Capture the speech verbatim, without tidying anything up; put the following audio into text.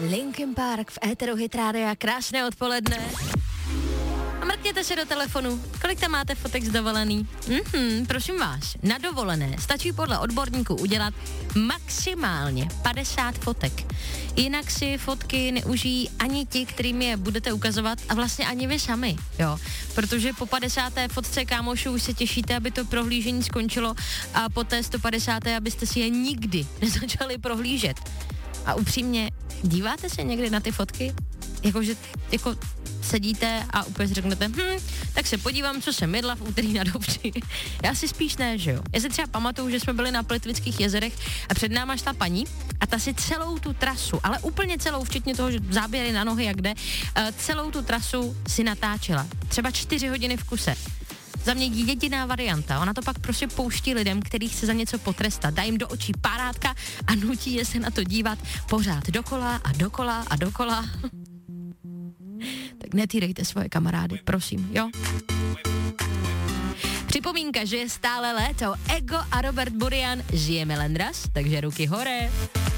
Linkin Park v éteru Hit Rádia, krásné odpoledne. A mrkněte se do telefonu, kolik tam máte fotek z dovolený? Mhm, prosím vás, na dovolené stačí podle odborníků udělat maximálně padesát fotek. Jinak si fotky neužijí ani ti, kterým je budete ukazovat a vlastně ani vy sami, jo. Protože po padesáté fotce, kámošu, už se těšíte, aby to prohlížení skončilo a po té sto padesáté abyste si je nikdy nezačali prohlížet. A upřímně, díváte se někdy na ty fotky? Jakože, jako sedíte a úplně si řeknete, hm, tak se podívám, co jsem jedla v úterý na Dobří. Já si spíš ne, že jo. Já si třeba pamatuju, že jsme byli na Plitvických jezerech a před náma šla paní a ta si celou tu trasu, ale úplně celou, včetně toho, že záběry na nohy, jak jde, celou tu trasu si natáčela. Třeba čtyři hodiny v kuse. Za mě jediná varianta. Ona to pak prostě pouští lidem, který chce za něco potrestat. Dá jim do očí párátka a nutí je se na to dívat pořád dokola a dokola a dokola. Tak netýrejte svoje kamarády, prosím, jo? Připomínka, že je stále léto. Ego a Robert Burian, žijeme len raz, takže ruky hore.